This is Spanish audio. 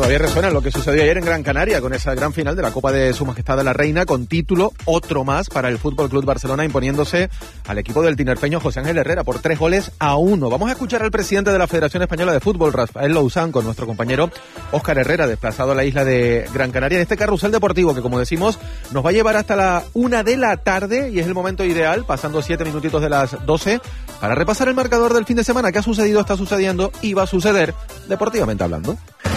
todavía resuena lo que sucedió ayer en Gran Canaria con esa gran final de la Copa de Su Majestad la Reina, con título, otro más para el Fútbol Club Barcelona, imponiéndose al equipo del tinerfeño José Ángel Herrera por 3-1. Vamos a escuchar al presidente de la Federación Española de Fútbol, Rafael Lousán, con nuestro compañero Óscar Herrera, desplazado a la isla de Gran Canaria, en este carrusel deportivo que, como decimos, nos va a llevar hasta la 1 de la tarde y es el momento ideal, pasando 7 minutitos de las 12, para repasar el marcador del fin de semana. ¿Qué ha sucedido, está sucediendo y va a suceder deportivamente hablando?